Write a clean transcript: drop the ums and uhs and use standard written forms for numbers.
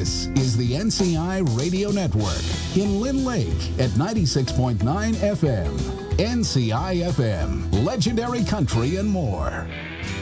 This is the NCI Radio Network in Lynn Lake at 96.9 FM. NCI FM, legendary country and more.